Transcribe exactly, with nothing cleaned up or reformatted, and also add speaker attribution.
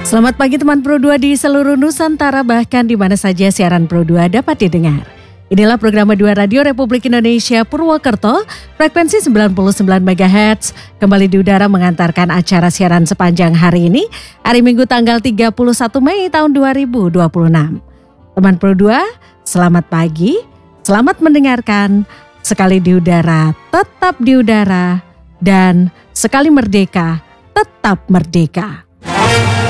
Speaker 1: Selamat pagi teman Pro dua di seluruh Nusantara, bahkan di mana saja siaran Pro dua dapat didengar. Inilah program dua Radio Republik Indonesia Purwokerto, frekuensi sembilan puluh sembilan megahertz, kembali di udara mengantarkan acara siaran sepanjang hari ini, hari Minggu tanggal tiga puluh satu Mei tahun dua ribu dua puluh enam. Teman Pro dua, selamat pagi, selamat mendengarkan, sekali di udara, tetap di udara, dan sekali merdeka, tetap merdeka.